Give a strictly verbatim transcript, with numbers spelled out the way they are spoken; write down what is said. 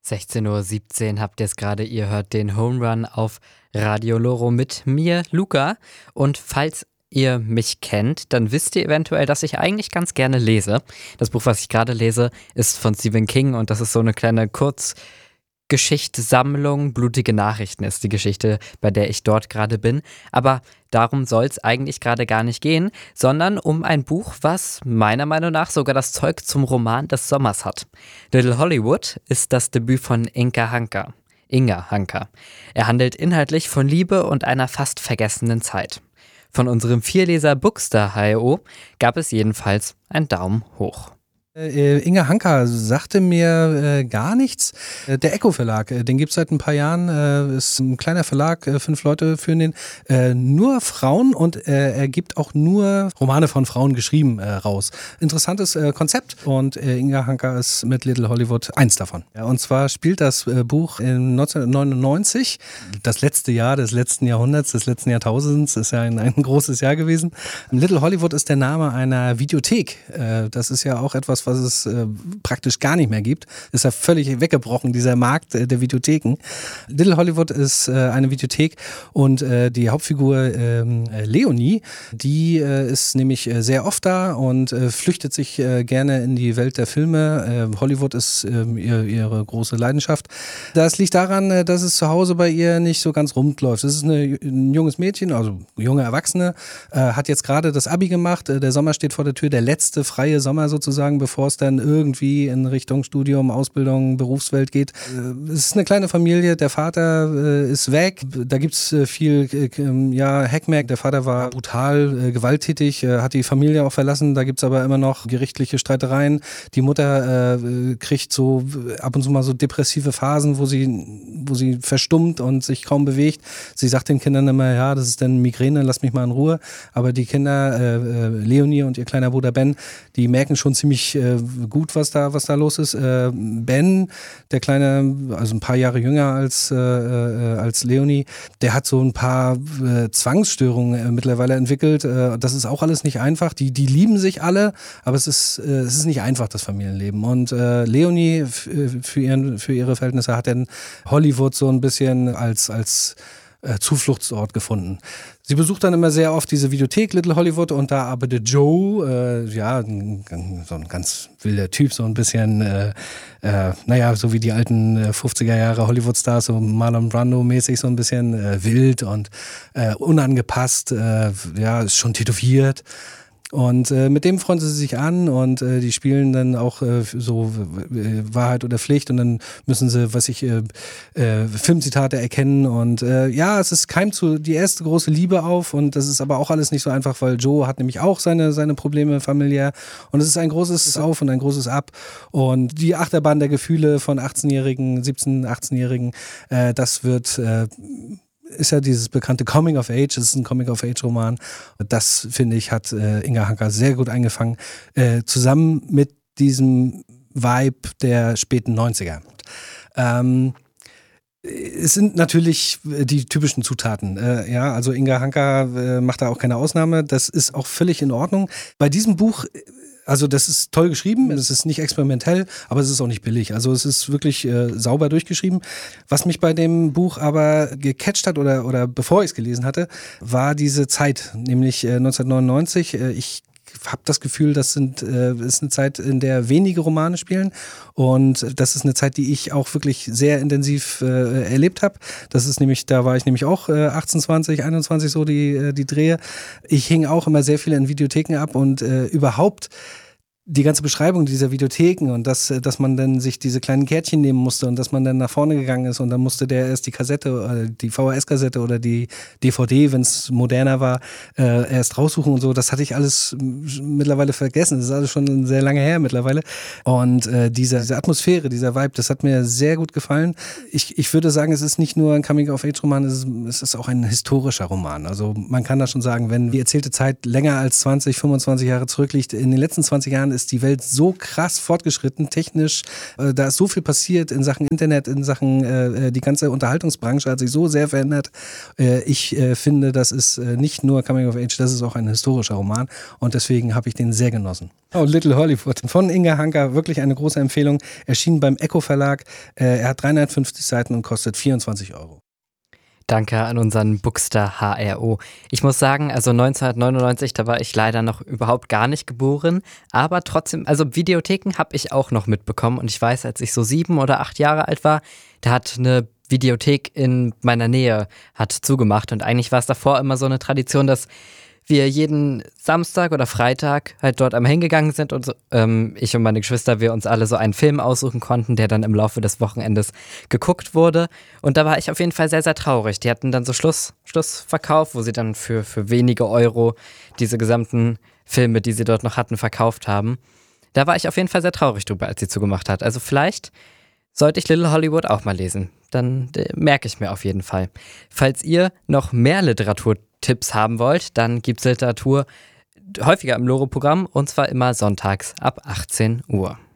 sechzehn Uhr siebzehn habt ihr es gerade, ihr hört den Home Run auf Radio Loro mit mir, Luca. Und falls ihr mich kennt, dann wisst ihr eventuell, dass ich eigentlich ganz gerne lese. Das Buch, was ich gerade lese, ist von Stephen King und das ist so eine kleine Kurzgeschichtssammlung. Blutige Nachrichten ist die Geschichte, bei der ich dort gerade bin. Aber darum soll es eigentlich gerade gar nicht gehen, sondern um ein Buch, was meiner Meinung nach sogar das Zeug zum Roman des Sommers hat. Little Hollywood ist das Debüt von Inga Hanka. Inga Hanka. Er handelt inhaltlich von Liebe und einer fast vergessenen Zeit. Von unserem Vierleser Bookstar H O gab es jedenfalls einen Daumen hoch. Äh, Inga Hanka sagte mir äh, gar nichts. Äh, der Echo Verlag, äh, den gibt es seit ein paar Jahren, äh, ist ein kleiner Verlag, äh, fünf Leute führen den. Äh, nur Frauen und äh, er gibt auch nur Romane von Frauen geschrieben äh, raus. Interessantes äh, Konzept und äh, Inga Hanka ist mit Little Hollywood eins davon. Ja, und zwar spielt das äh, Buch in neunzehnhundertneunundneunzig, das letzte Jahr des letzten Jahrhunderts, des letzten Jahrtausends, ist ja ein, ein großes Jahr gewesen. Little Hollywood ist der Name einer Videothek. Äh, das ist ja auch etwas, was es äh, praktisch gar nicht mehr gibt. Ist ja völlig weggebrochen, dieser Markt äh, der Videotheken. Little Hollywood ist äh, eine Videothek und äh, die Hauptfigur äh, Leonie, die äh, ist nämlich äh, sehr oft da und äh, flüchtet sich äh, gerne in die Welt der Filme. Äh, Hollywood ist äh, ihr, ihre große Leidenschaft. Das liegt daran, äh, dass es zu Hause bei ihr nicht so ganz rund läuft. Es ist eine, ein junges Mädchen, also junge Erwachsene, äh, hat jetzt gerade das Abi gemacht. Äh, der Sommer steht vor der Tür, der letzte freie Sommer sozusagen, bevor es dann irgendwie in Richtung Studium, Ausbildung, Berufswelt geht. Es ist eine kleine Familie, der Vater äh, ist weg, da gibt es äh, viel äh, ja, Heckmeck, der Vater war brutal äh, gewalttätig, äh, hat die Familie auch verlassen, da gibt es aber immer noch gerichtliche Streitereien. Die Mutter äh, kriegt so ab und zu mal so depressive Phasen, wo sie, wo sie verstummt und sich kaum bewegt. Sie sagt den Kindern immer, ja, das ist dann Migräne, lass mich mal in Ruhe. Aber die Kinder, äh, Leonie und ihr kleiner Bruder Ben, die merken schon ziemlich äh, gut, was da, was da los ist. Äh, Ben, der kleine, also ein paar Jahre jünger als, äh, äh, als Leonie, der hat so ein paar äh, Zwangsstörungen äh, mittlerweile entwickelt. Äh, das ist auch alles nicht einfach. Die, die lieben sich alle, aber es ist, äh, es ist nicht einfach, das Familienleben. Und äh, Leonie f- für, ihren, für ihre Verhältnisse hat dann Hollywood so ein bisschen als, als äh, Zufluchtsort gefunden. Sie besucht dann immer sehr oft diese Videothek Little Hollywood und da arbeitet Joe, äh, ja, ein, so ein ganz wilder Typ, so ein bisschen, äh, äh, naja, so wie die alten äh, fünfziger Jahre Hollywood-Stars, so Marlon Brando-mäßig, so ein bisschen äh, wild und äh, unangepasst, äh, ja, ist schon tätowiert. Und äh, mit dem freunden sie sich an und äh, die spielen dann auch äh, so äh, Wahrheit oder Pflicht und dann müssen sie, was ich, äh, äh, Filmzitate erkennen und äh, ja, es ist keimt zu die erste große Liebe auf und das ist aber auch alles nicht so einfach, weil Joe hat nämlich auch seine, seine Probleme familiär und es ist ein großes Auf und ein großes Ab und die Achterbahn der Gefühle von achtzehnjährigen, siebzehn-, achtzehnjährigen, äh, das wird äh, ist ja dieses bekannte Coming of Age, es ist ein Coming of Age Roman. Das, finde ich, hat äh, Inga Hanka sehr gut eingefangen, äh, zusammen mit diesem Vibe der späten neunziger. Ähm, es sind natürlich die typischen Zutaten. Äh, ja, also Inga Hanka äh, macht da auch keine Ausnahme. Das ist auch völlig in Ordnung. Bei diesem Buch, also das ist toll geschrieben, es ist nicht experimentell, aber es ist auch nicht billig. Also es ist wirklich äh, sauber durchgeschrieben. Was mich bei dem Buch aber gecatcht hat oder, oder bevor ich es gelesen hatte, war diese Zeit, nämlich äh, neunzehnhundertneunundneunzig. Äh, ich habe das Gefühl, das sind, äh, ist eine Zeit, in der wenige Romane spielen und das ist eine Zeit, die ich auch wirklich sehr intensiv äh, erlebt habe. Das ist nämlich, da war ich nämlich auch äh, achtzehn, zwanzig, einundzwanzig so die, äh, die Drehe. Ich hing auch immer sehr viel in Videotheken ab und äh, überhaupt die ganze Beschreibung dieser Videotheken und dass, dass man dann sich diese kleinen Kärtchen nehmen musste und dass man dann nach vorne gegangen ist und dann musste der erst die Kassette, die V H S-Kassette oder die D V D, wenn es moderner war, äh, erst raussuchen und so. Das hatte ich alles mittlerweile vergessen. Das ist alles schon sehr lange her mittlerweile. Und äh, diese, diese Atmosphäre, dieser Vibe, das hat mir sehr gut gefallen. Ich, ich würde sagen, es ist nicht nur ein Coming-of-Age-Roman, es ist, es ist auch ein historischer Roman. Also man kann da schon sagen, wenn die erzählte Zeit länger als zwanzig, fünfundzwanzig Jahre zurückliegt, in den letzten zwanzig Jahren ist ist die Welt so krass fortgeschritten, technisch, äh, da ist so viel passiert in Sachen Internet, in Sachen, äh, die ganze Unterhaltungsbranche hat sich so sehr verändert. Äh, ich äh, finde, das ist äh, nicht nur Coming of Age, das ist auch ein historischer Roman und deswegen habe ich den sehr genossen. Oh, Little Hollywood von Inge Hanka, wirklich eine große Empfehlung, erschienen beim Echo Verlag. Äh, er hat dreihundertfünfzig Seiten und kostet vierundzwanzig Euro. Danke an unseren Bookster H R O. Ich muss sagen, also neunzehnhundertneunundneunzig, da war ich leider noch überhaupt gar nicht geboren, aber trotzdem, also Videotheken habe ich auch noch mitbekommen und ich weiß, als ich so sieben oder acht Jahre alt war, da hat eine Videothek in meiner Nähe hat zugemacht und eigentlich war es davor immer so eine Tradition, dass wir jeden Samstag oder Freitag halt dort einmal hingegangen sind und so, ähm, ich und meine Geschwister, wir uns alle so einen Film aussuchen konnten, der dann im Laufe des Wochenendes geguckt wurde. Und da war ich auf jeden Fall sehr, sehr traurig. Die hatten dann so Schluss, Schlussverkauf, wo sie dann für, für wenige Euro diese gesamten Filme, die sie dort noch hatten, verkauft haben. Da war ich auf jeden Fall sehr traurig drüber, als sie zugemacht hat. Also vielleicht sollte ich Little Hollywood auch mal lesen. Dann äh, merke ich mir auf jeden Fall. Falls ihr noch mehr Literaturtipps haben wollt, dann gibt es Literatur häufiger im Loro-Programm und zwar immer sonntags ab achtzehn Uhr.